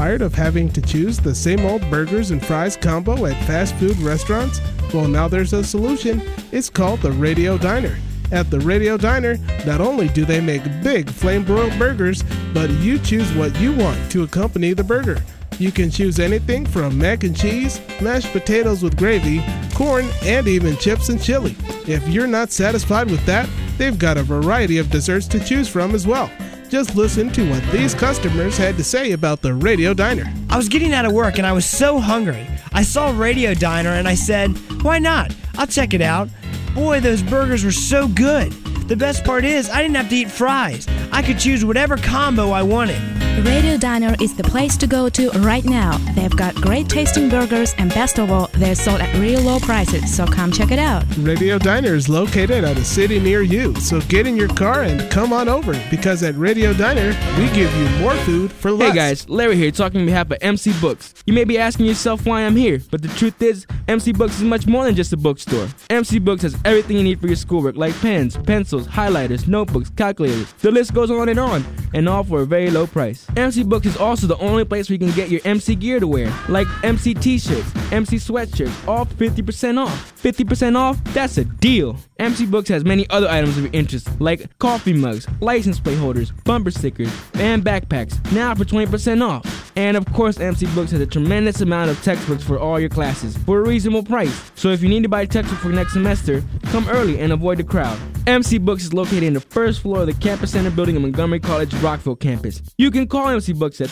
Tired of having to choose the same old burgers and fries combo at fast food restaurants? Well, now there's a solution. It's called the Radio Diner. At the Radio Diner, not only do they make big flame-broiled burgers, but you choose what you want to accompany the burger. You can choose anything from mac and cheese, mashed potatoes with gravy, corn, and even chips and chili. If you're not satisfied with that, they've got a variety of desserts to choose from as well. Just listen to what these customers had to say about the Radio Diner. I was getting out of work and I was so hungry. I saw Radio Diner and I said, why not? I'll check it out. Boy, those burgers were so good. The best part is I didn't have to eat fries. I could choose whatever combo I wanted. Radio Diner is the place to go to right now. They've got great tasting burgers, and best of all, they're sold at real low prices, so come check it out. Radio Diner is located at a city near you, so get in your car and come on over, because at Radio Diner, we give you more food for less. Hey guys, Larry here talking on behalf of MC Books. You may be asking yourself why I'm here, but the truth is, MC Books is much more than just a bookstore. MC Books has everything you need for your schoolwork, like pens, pencils, highlighters, notebooks, calculators. The list goes on, and all for a very low price. MC Books is also the only place where you can get your MC gear to wear, like MC t-shirts, MC sweatshirts, all 50% off. 50% off? That's a deal. MC Books has many other items of your interest, like coffee mugs, license plate holders, bumper stickers, and backpacks, now for 20% off. And of course, MC Books has a tremendous amount of textbooks for all your classes, for a reasonable price. So if you need to buy a textbook for next semester, come early and avoid the crowd. MC Books is located in the first floor of the Campus Center building in Montgomery College, Rockville campus. You can call MC Books at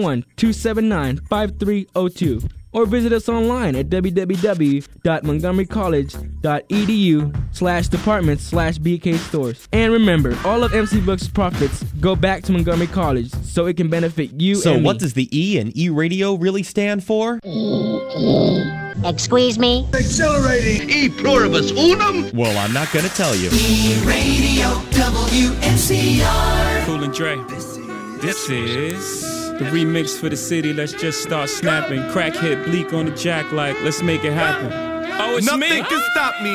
301-279-5302 or visit us online at www.montgomerycollege.edu/departments/BK stores. And remember, all of MC Books' profits go back to Montgomery College so it can benefit you and me. So what does the E in E-radio really stand for? Excuse me? Accelerating E pluribus unum? Well, I'm not going to tell you. E-radio WNCR. Cool and Dre. This is the remix for the city. Let's just start snapping. Crack hit Bleak on the jack like, let's make it happen. Oh, it's Nothing me. can stop me.